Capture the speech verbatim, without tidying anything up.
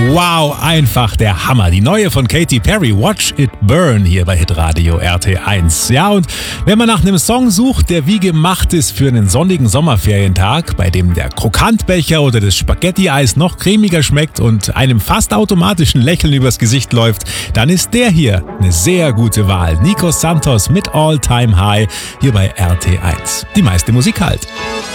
Wow, einfach der Hammer. Die neue von Katy Perry, Watch It Burn, hier bei Hitradio R T eins. Ja, und wenn man nach einem Song sucht, der wie gemacht ist für einen sonnigen Sommerferientag, bei dem der Krokantbecher oder das Spaghetti-Eis noch cremiger schmeckt und einem fast automatischen Lächeln übers Gesicht läuft, dann ist der hier eine sehr gute Wahl. Nico Santos mit All Time High hier bei R T eins. Die meiste Musik halt.